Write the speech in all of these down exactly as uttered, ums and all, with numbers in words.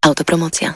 Autopromocja.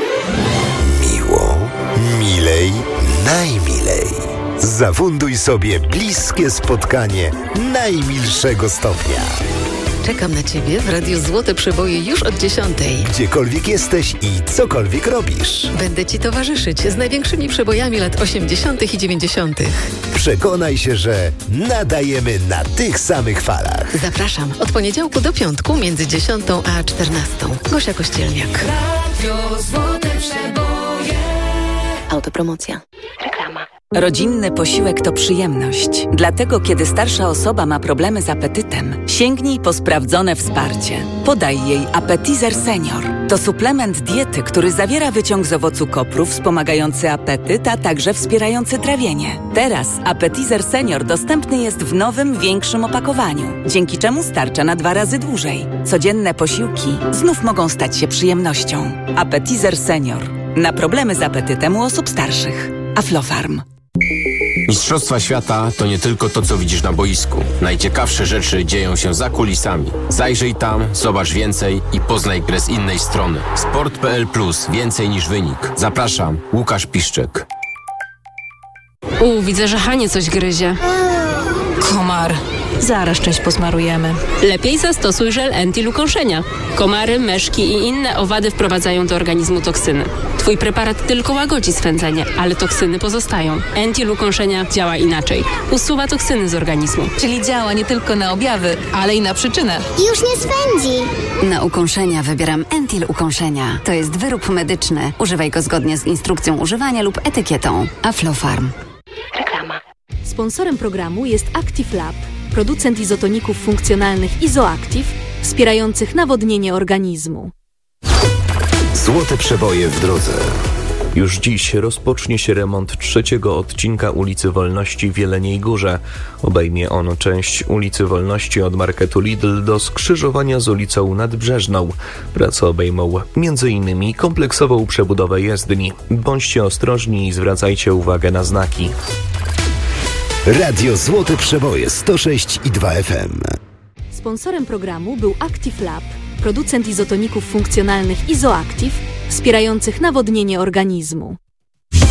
Miło, milej, najmilej. Zafunduj sobie bliskie spotkanie najmilszego stopnia. Czekam na Ciebie w Radiu Złote Przeboje już od dziesiątej. Gdziekolwiek jesteś i cokolwiek robisz. Będę Ci towarzyszyć z największymi przebojami lat osiemdziesiątych i dziewięćdziesiątych. Przekonaj się, że nadajemy na tych samych falach. Zapraszam od poniedziałku do piątku między dziesiątą a czternastą. Gosia Kościelniak. Radio Złote Przeboje. Autopromocja. Reklama. Rodzinny posiłek to przyjemność. Dlatego, kiedy starsza osoba ma problemy z apetytem, sięgnij po sprawdzone wsparcie. Podaj jej Appetizer Senior. To suplement diety, który zawiera wyciąg z owocu kopru wspomagający apetyt, a także wspierający trawienie. Teraz Appetizer Senior dostępny jest w nowym, większym opakowaniu, dzięki czemu starcza na dwa razy dłużej. Codzienne posiłki znów mogą stać się przyjemnością. Appetizer Senior. Na problemy z apetytem u osób starszych. Aflofarm. Mistrzostwa świata to nie tylko to, co widzisz na boisku. Najciekawsze rzeczy dzieją się za kulisami. Zajrzyj tam, zobacz więcej i poznaj grę z innej strony. Sport kropka p l plus. Więcej niż wynik. Zapraszam, Łukasz Piszczek. U, widzę, że Hanie coś gryzie. Komar. Zaraz część posmarujemy. Lepiej zastosuj żel Entil ukąszenia. Komary, meszki i inne owady wprowadzają do organizmu toksyny. Twój preparat tylko łagodzi swędzenie, ale toksyny pozostają. Entil ukąszenia działa inaczej. Usuwa toksyny z organizmu. Czyli działa nie tylko na objawy, ale i na przyczynę. Już nie swędzi. Na ukąszenia wybieram Entil ukąszenia. To jest wyrób medyczny. Używaj go zgodnie z instrukcją używania lub etykietą. Aflofarm. Reklama. Sponsorem programu jest Active Lab, producent izotoników funkcjonalnych Izoactive, wspierających nawodnienie organizmu. Złote przeboje w drodze. Już dziś rozpocznie się remont trzeciego odcinka ulicy Wolności w Jeleniej Górze. Obejmie on część ulicy Wolności od marketu Lidl do skrzyżowania z ulicą Nadbrzeżną. Prace obejmą między innymi kompleksową przebudowę jezdni. Bądźcie ostrożni i zwracajcie uwagę na znaki. Radio Złote Przeboje sto sześć i dwa F M. Sponsorem programu był Active Lab, producent izotoników funkcjonalnych Izoactive, wspierających nawodnienie organizmu.